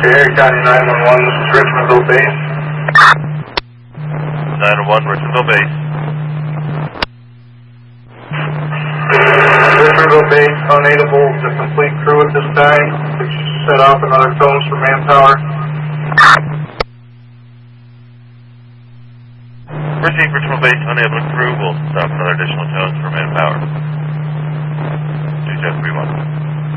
Cherry County 911, this is Richmondville Base. 911, Richmondville Base. Richmondville Base, unable to complete crew at this time. Could you set off another tones for manpower? Received, Richmondville Base, unable to crew. We'll stop another additional tones for manpower. 2731.